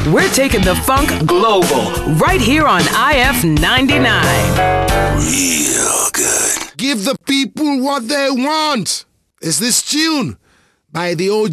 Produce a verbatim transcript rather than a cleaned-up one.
We're taking the funk global right here on I F ninety-nine. Real good. Give the people what they want. Is this tune by the O G